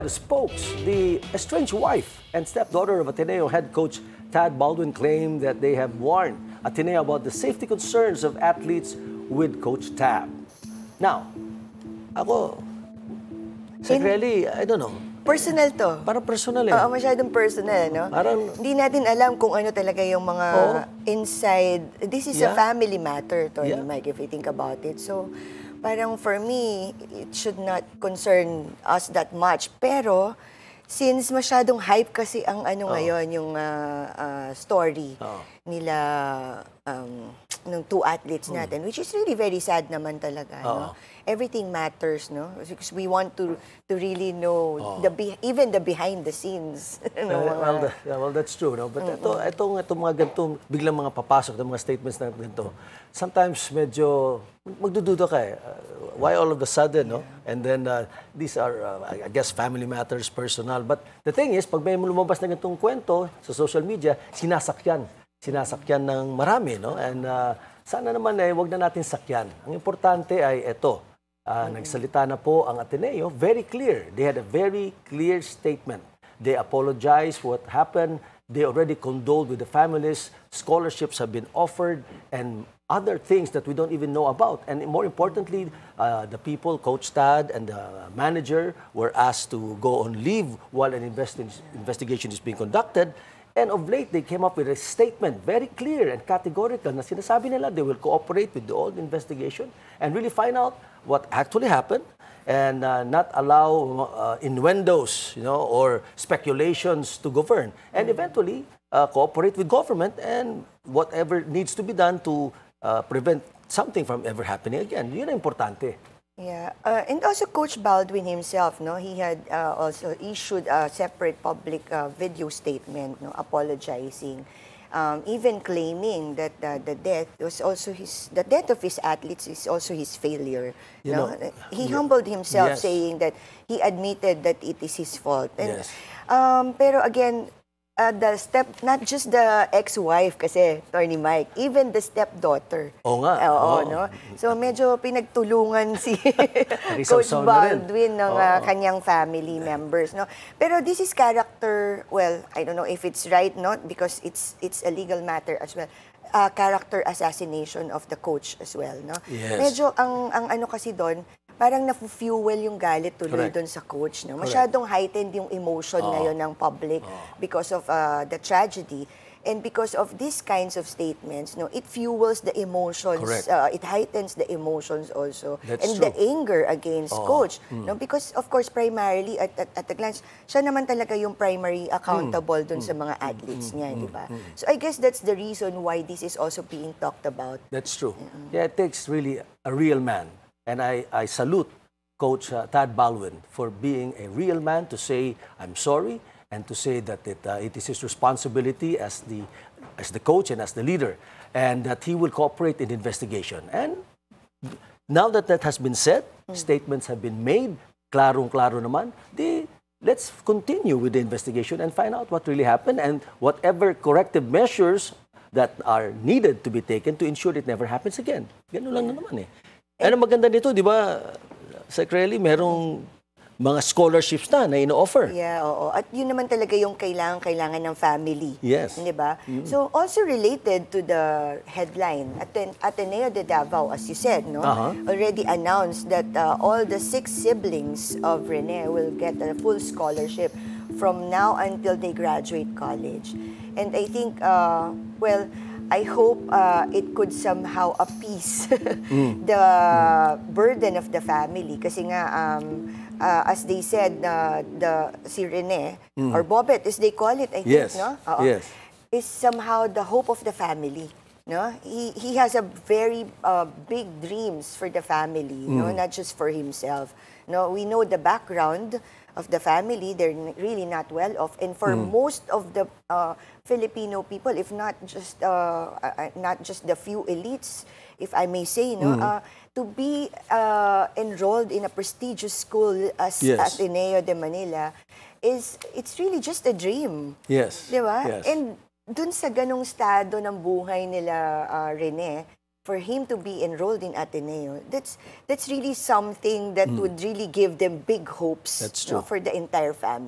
The spokes, the estranged wife and stepdaughter of Ateneo head coach Tad Baldwin claimed that they have warned Ateneo about the safety concerns of athletes with Coach Tab. Now, ako, secretly, I don't know. Personal to. Parang personal eh. Oo, masyadong personal, no? Parang, Hindi natin alam kung ano talaga yung mga inside. This is a family matter, Tony Mike, if you think about it. So, parang for me, it should not concern us that much. Pero, since masyadong hype kasi ang ano ngayon, yung story nila, ng two athletes natin, which is really very sad naman talaga, no? Everything matters, no? Because we want to really know even the behind the scenes. well, that's true, no? But itong mga ganitong biglang mga papasok ng mga statements na ganito, sometimes medyo magdududa ka eh. Why all of a sudden, no? And then these are, I guess, family matters, personal. But the thing is, pag may lumabas na ganitong kwento sa social media, sinasakyan ng marami, no? And sana naman wag na natin sakyan. Ang importante ay ito. Nagsalita na po ang Ateneo, very clear. They had a very clear statement. They apologized for what happened. They already condoled with the families. Scholarships have been offered and other things that we don't even know about. And more importantly, the people, Coach Tad and the manager, were asked to go on leave while an investigation is being conducted. And of late, they came up with a statement, very clear and categorical, na sinasabi nila they will cooperate with the old investigation and really find out what actually happened and not allow innuendos, or speculations to govern. And eventually, cooperate with government and whatever needs to be done to prevent something from ever happening again. Yun ang importante. Yeah, and also Coach Baldwin himself, no, he had also issued a separate public video statement, no, apologizing, even claiming that the death of his athletes is also his failure. He humbled himself, saying that he admitted that it is his fault. And, pero again, not just the ex-wife kasi, Tony Mike, even the stepdaughter. Oo nga. No? So medyo pinagtulungan si Coach Baldwin ng kanyang family members, no? Pero this is character, well, I don't know if it's right, no? Because it's a legal matter as well. Character assassination of the coach as well, no? Yes. Medyo ang ano kasi doon, parang nafu-fuel yung galit tuloy doon sa coach, no? Masyadong heightened yung emotion ngayon ng public because of the tragedy. And because of these kinds of statements, no, it fuels the emotions. It heightens the emotions also. That's the anger against coach. No? Because, of course, primarily, at a glance, siya naman talaga yung primary accountable dun sa mga athletes niya, di ba? So I guess that's the reason why this is also being talked about. That's true. Yeah, it takes really a real man. And I salute Coach Tad Baldwin for being a real man to say, I'm sorry, and to say that it is his responsibility as the coach and as the leader, and that he will cooperate in the investigation. And now that has been said, statements have been made, klarong-klaro naman, let's continue with the investigation and find out what really happened and whatever corrective measures that are needed to be taken to ensure it never happens again. Ganun lang na naman eh. Ano maganda nito, di ba, Secretary, merong mga scholarships na ino-offer. Yeah, oo. At yun naman talaga yung kailangan ng family. Yes. Di ba? So, also related to the headline, Ateneo de Davao, as you said, no, already announced that all the 6 siblings of Rene will get a full scholarship from now until they graduate college. And I think, I hope it could somehow appease the burden of the family. Kasi nga, as they said, si Rene, or Bobet, as they call it, I think, no? Yes. Is somehow the hope of the family. No? He has a very big dreams for the family, no? Not just for himself. No? We know the background of the family, they're really not well off. And for most of the Filipino people, if not just the few elites, if I may say, to be enrolled in a prestigious school as Ateneo de Manila it's really just a dream. Yes. Di ba? Yes. And dun sa ganong estado ng buhay nila, Rene, for him to be enrolled in Ateneo, that's really something that would really give them big hopes That's true. for the entire family.